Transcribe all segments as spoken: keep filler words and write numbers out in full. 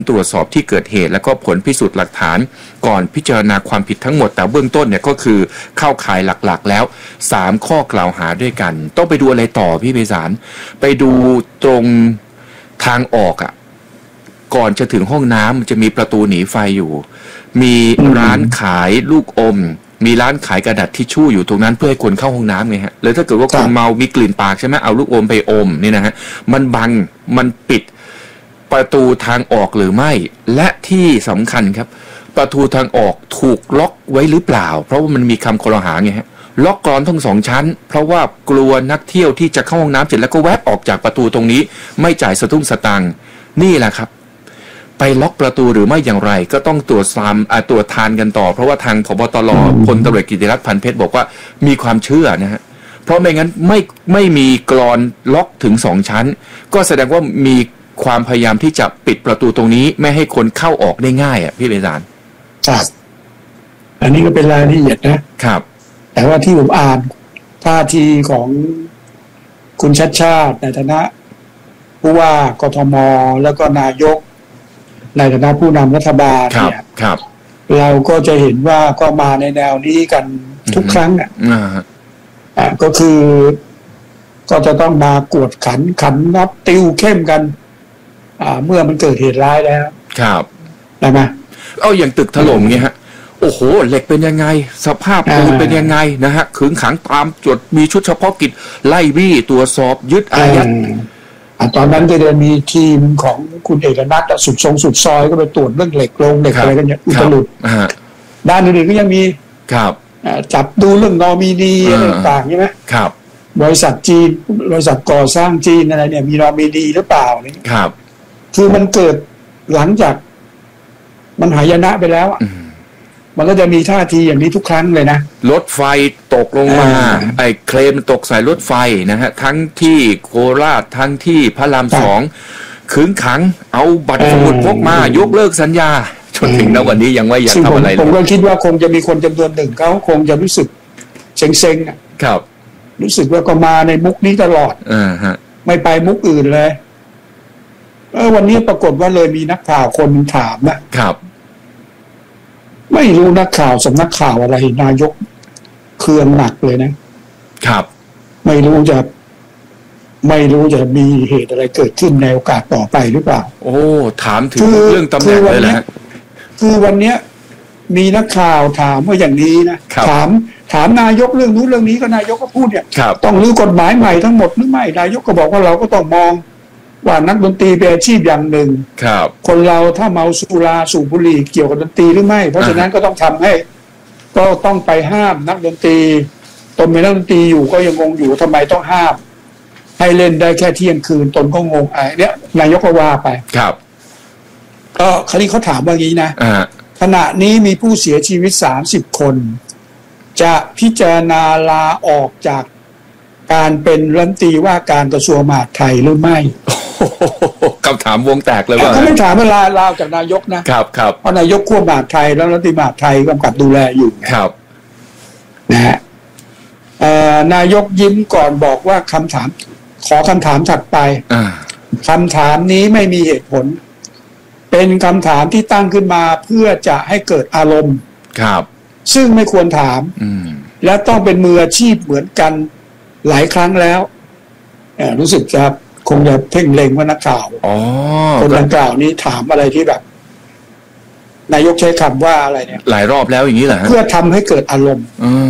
ตรวจสอบที่เกิดเหตุแล้วก็ผลพิสูจน์หลักฐานก่อนพิจารณาความผิดทั้งหมดแต่เบื้องต้นเนี่ยก็คือเข้าข่ายหลักๆแล้วสามข้อกล่าวหาด้วยกันต้องไปดูอะไรต่อพี่ไพศาลไปดูตรงทางออกอ่ะก่อนจะถึงห้องน้ำมันจะมีประตูหนีไฟอยู่มีร้านขายลูกอมมีร้านขายกระดาษทิชชู่อยู่ตรงนั้นเพื่อให้คนเข้าห้องน้ำไงฮะแล้วถ้าเกิดว่าคนเมามีกลิ่นปากใช่ไหมเอาลูกอมไปอมนี่นะฮะมันบังมันปิดประตูทางออกหรือไม่และที่สำคัญครับประตูทางออกถูกล็อกไว้หรือเปล่าเพราะว่ามันมีคำครหาไงฮะล็อกกรอนทั้งสองชั้นเพราะว่ากลัวนักเที่ยวที่จะเข้าห้องน้ำเสร็จแล้วก็แวบออกจากประตูตรงนี้ไม่จ่ายสตุ้งสตังค์นี่แหละครับไปล็อกประตูหรือไม่อย่างไรก็ต้องตรวจสามตรวจทานกันต่อเพราะว่าทางผบตรพลตำรวจกิติรัตน์พันเพชรบอกว่ามีความเชื่อนะฮะเพราะไม่งั้นไม่ไม่มีกรอนล็อกถึงสองชั้นก็แสดงว่ามีความพยายามที่จะปิดประตูตรงนี้ไม่ให้คนเข้าออกได้ง่ายอ่ะพี่ไพศาลครับอันนี้ก็เป็นรายละเอียดนะครับแต่ว่าที่ผมอ่านท่าทีของคุณชัชชาติในฐานะผู้ว่ากทมแล้วก็นายกในฐานะผู้นำรัฐบาลเนี่ยครับเราก็จะเห็นว่าก็มาในแนวนี้กันทุกครั้งอ่ะอ่าก็คือก็จะต้องมากวดขันขันนับติวเข้มกันอ่าเมื่อมันเกิดเหตุร้ายแล้วครับได้ไหมเอาอย่างตึกถล่มเงี้ยฮะโอ้โหเหล็กเป็นยังไงสภาพปูนเป็นยังไงนะฮะขึงขังตามจุดมีชุดเฉพาะกิจไล่บี้ตรวจสอบยึดอายัดตอนนั้นก็จะมีทีมของคุณเอกนัทสุดทรงสุดซอยก็ไปตรวจเรื่องเหล็กลงเหล็กอะไรกันอย่างอุตลุดด้านอื่นๆก็ยังมีครับจับดูเรื่องนอมินีอะไรต่างๆใช่ไหมครับบริษัทจีนบริษัทก่อสร้างจีนอะไรเนี่ยมีนอมินีหรือเปล่านี่ครับคือมันเกิดหลังจากมันหายนะไปแล้วอ่ะมันก็จะมีท่าทีอย่างนี้ทุกครั้งเลยนะรถไฟตกลงมาไอ้เคลมตกใส่รถไฟนะฮะทั้งที่โคราชทั้งที่พระรามสองขึงขังเอาบัตรสมุดพกมายกเลิกสัญญาจนถึงณวันนี้ยังไม่อยากทำอะไรเลยผมก็คิดว่าคงจะมีคนจำนวนหนึ่งเขาคงจะรู้สึกเซ็งๆอ่ะครับรู้สึกว่าก็มาในมุกนี้ตลอดอ่าฮะไม่ไปมุกอื่นเลยเออวันนี้ปรากฏว่าเลยมีนักข่าวคนถามนะครับไม่รู้นักข่าวสำนักข่าวอะไรนายกเครืองหนักเลยนะครับไม่รู้จะไม่รู้จะมีเหตุอะไรเกิดขึ้นในโอกาสต่อไปหรือเปล่าโอ้ถามถึงเรื่องตำแหน่งเลยแหละคือวันนี้มีนักข่าวถามว่าอย่างนี้นะถามถามนายกเรื่องนู้นเรื่องนี้ก็นายกก็พูดเนี่ยต้องรื้อกฎหมายใหม่ทั้งหมดหรือไม่นายกก็บอกว่าเราก็ต้องมองว่านักดนตรีเป็นอาชีพอย่างหนึ่งครับคนเราถ้าเมาสุราสูบบุหรี่เกี่ยวกับดนตรีหรือไม่เพราะฉะนั้นก็ต้องทำให้ก็ต้องไปห้ามนักดนตรีตนเป็นนักดนตรีอยู่ก็ยังงงอยู่ทำไมต้องห้ามให้เล่นได้แค่เที่ยงคืนตนก็งงไอ้เนี่ยนายกก็ว่าไปครับก็คราวนี้เขาถามว่างี้นะขณะนี้มีผู้เสียชีวิตสามสิบคนจะพิจารณาลาออกจากการเป็นรัฐมนตรีว่าการกระทรวงมหาดไทยหรือไม่คำถามวงแตกเลยว่าเขาไม่ถามเวลาลาจากนายกนะครับครับเพราะนายกควบมหาดไทยแล้วรัฐมนตรีมหาดไทยกำกับดูแลอยู่ครับนะฮะนายกยิ้มก่อนบอกว่าคำถามขอคำถามถัดไปคำถามนี้ไม่มีเหตุผลเป็นคำถามที่ตั้งขึ้นมาเพื่อจะให้เกิดอารมณ์ครับซึ่งไม่ควรถามและต้องเป็นมืออาชีพเหมือนกันหลายครั้งแล้วรู้สึกจะคงจะเพ่งเล็งว่านักข่าวคนดังกล่าวนี้ถามอะไรที่แบบนายกใช้คำว่าอะไรเนี่ยหลายรอบแล้วอย่างนี้เหรอเพื่อทำให้เกิดอารมณ์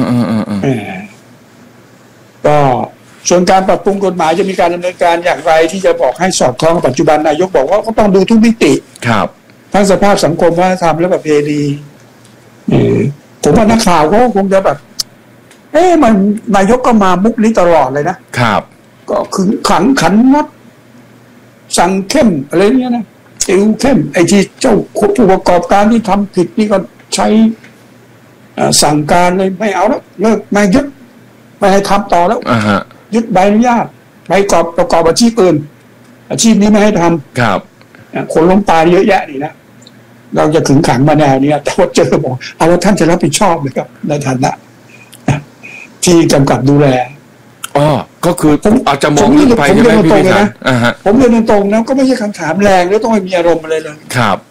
ก็ส่วนการปรับปรุงกฎหมายจะมีการดำเนินการอย่างไรที่จะบอกให้สอดคล้องกับปัจจุบันนายกบอกว่าก็ต้องดูทุกมิติครับทั้งสภาพสังคมวัฒนธรรมและประเพณีผมว่านักข่าวก็คงจะแบบเอ๊ะมันนายกก็มามุกนี้ตลอดเลยนะครับก็ขึงขังขันงดสั่งเข้มอะไรเงี้ยนะติวเข้มไอ้ที่เจ้าผู้ประกอบการที่ทำผิดนี่ก็ใช้สั่งการเลยไม่เอาแล้วเลิกไม่ยึดไม่ให้ทำต่อแล้วยึดใบอนุญาตไปประกอบประกอบอาชีพอื่นอาชีพนี้ไม่ให้ทำครับคนล้มตายเยอะแยะนี่นะเราจะขึงขังมาแนวนี้แต่ว่าเจอบอกเอาว่าท่านจะรับผิดชอบเลยครับในฐานะที่กำกับดูแลอ๋อก็คือผมอาจจะมองลึกไปใช่ไหมพี่พิสารอ่าฮะผมเรียนตรงๆนะก็ไม่ใช่คำถามแรงแล้วต้องไม่มีอารมณ์อะไรเลยครับ